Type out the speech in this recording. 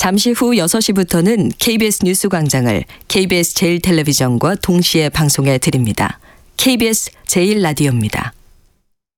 잠시 후 6시부터는 KBS 뉴스광장을 KBS 제일텔레비전과 동시에 방송해 드립니다. KBS 제일라디오입니다.